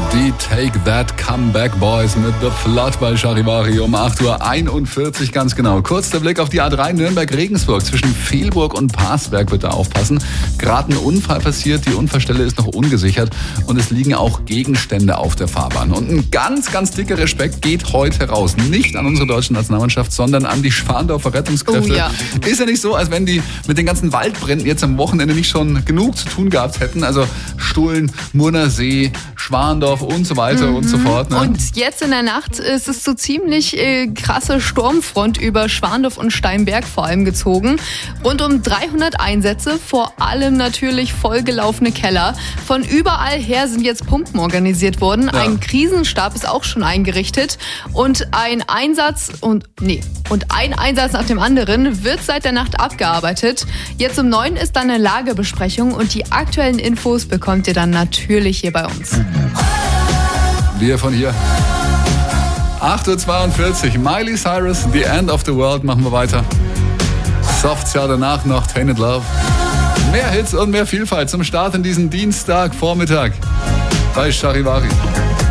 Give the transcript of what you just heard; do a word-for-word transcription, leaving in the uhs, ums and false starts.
Die Take That Comeback Boys mit The Flood bei Charivari um acht Uhr einundvierzig ganz genau. Kurz der Blick auf die A drei Nürnberg-Regensburg. Zwischen Velburg und Parsberg wird da aufpassen. Gerade ein Unfall passiert, die Unfallstelle ist noch ungesichert und es liegen auch Gegenstände auf der Fahrbahn. Und ein ganz, ganz dicker Respekt geht heute raus. Nicht an unsere deutsche Nationalmannschaft, sondern an die Schwandorfer Rettungskräfte. Oh ja. Ist ja nicht so, als wenn die mit den ganzen Waldbränden jetzt am Wochenende nicht schon genug zu tun gehabt hätten. Also Stullen, Murner See, Schwandorf und so weiter mhm. und so fort. Ne? Und jetzt in der Nacht ist es so ziemlich äh, krasse Sturmfront über Schwandorf und Steinberg vor allem gezogen. Rund um dreihundert Einsätze, vor allem natürlich vollgelaufene Keller. Von überall her sind jetzt Pumpen organisiert worden. Ja. Ein Krisenstab ist auch schon eingerichtet. Und ein Einsatz und nee, und ein Einsatz nach dem anderen wird seit der Nacht abgearbeitet. Jetzt um neun ist dann eine Lagebesprechung und die aktuellen Infos bekommt ihr dann natürlich hier bei uns. Wir von hier. acht Uhr zweiundvierzig, Miley Cyrus, The End of the World, machen wir weiter. Softs ja danach noch, Tainted Love. Mehr Hits und mehr Vielfalt zum Start in diesen Dienstagvormittag bei Charivari.